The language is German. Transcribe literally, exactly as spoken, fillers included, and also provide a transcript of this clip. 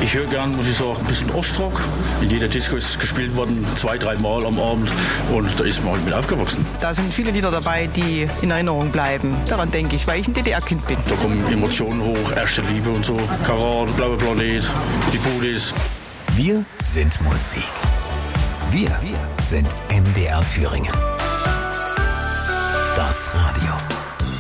Ich höre gern, muss ich sagen, ein bisschen Ostrock. In jeder Disco ist es gespielt worden, zwei, drei Mal am Abend. Und da ist man halt mit aufgewachsen. Da sind viele Lieder dabei, die in Erinnerung bleiben. Daran denke ich, weil ich ein D D R-Kind bin. Da kommen Emotionen hoch, erste Liebe und so. Karat, Blauer Planet, die Budis. Wir sind Musik. Wir, wir sind M D R Thüringen. Das Radio.